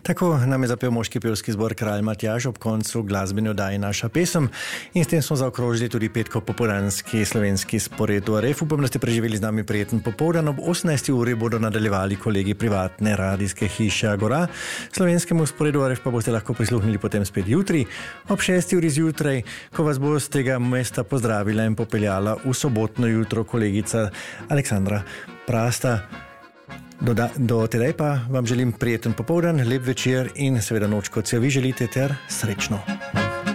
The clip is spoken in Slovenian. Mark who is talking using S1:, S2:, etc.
S1: Tako nam je zapel moški pevski zbor Kralj Matjaž ob koncu glasbene oddaje Naša pesem in s tem smo zaokrožili tudi petkov popoldanski slovenski spored v RF. Upam, da ste preživeli z nami prijeten popoldan. Ob 18. uri bodo nadaljevali kolegi privatne radijske hiše Agora. Slovenskemu sporedu RF pa boste lahko prisluhnili potem spet jutri ob 6. uri zjutraj, ko vas bo z tega mesta pozdravila in popeljala v sobotno jutro kolegica Aleksandra Prasta. Do tedaj pa vam želim prijeten popoldan, lep večer in seveda noč, kot se vi želite, ter srečno.